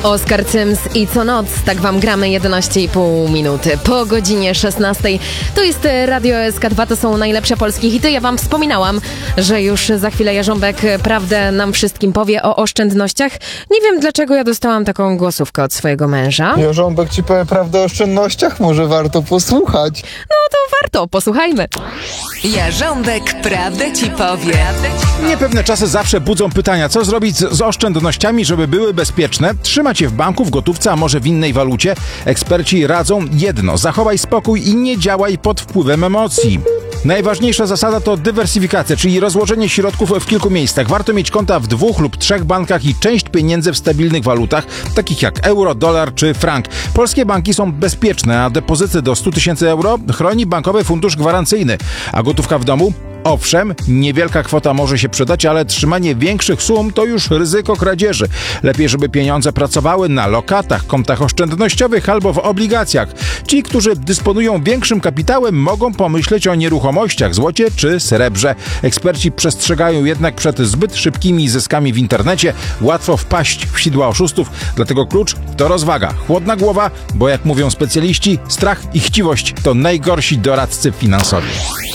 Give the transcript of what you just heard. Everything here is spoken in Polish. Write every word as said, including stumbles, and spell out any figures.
Oskar Cyms i co noc, tak wam gramy jedenaście i pół minuty. Po godzinie szesnastej to jest Radio S K dwa, to są najlepsze polskie hity. Ja wam wspominałam, że już za chwilę Jarząbek prawdę nam wszystkim powie o oszczędnościach. Nie wiem, dlaczego ja dostałam taką głosówkę od swojego męża. Jarząbek ci powie prawdę o oszczędnościach, może warto posłuchać. No to warto, posłuchajmy. Jarząbek prawdę ci powie. Niepewne czasy zawsze budzą pytania, co zrobić z, z oszczędnościami, żeby były bezpieczne. Trzymać je w banku, w gotówce, a może w innej walucie? Eksperci radzą jedno: zachowaj spokój i nie działaj pod wpływem emocji. Najważniejsza zasada to dywersyfikacja, czyli rozłożenie środków w kilku miejscach. Warto mieć konta w dwóch lub trzech bankach i część pieniędzy w stabilnych walutach, takich jak euro, dolar czy frank. Polskie banki są bezpieczne, a depozyty do stu tysięcy euro chroni Bankowy Fundusz Gwarancyjny. A gotówka w domu? Owszem, niewielka kwota może się przydać, ale trzymanie większych sum to już ryzyko kradzieży. Lepiej, żeby pieniądze pracowały na lokatach, kontach oszczędnościowych albo w obligacjach. Ci, którzy dysponują większym kapitałem, mogą pomyśleć o nieruchomościach, złocie czy srebrze. Eksperci przestrzegają jednak przed zbyt szybkimi zyskami w internecie. Łatwo wpaść w sidła oszustów, dlatego klucz to rozwaga, chłodna głowa, bo jak mówią specjaliści, strach i chciwość to najgorsi doradcy finansowi.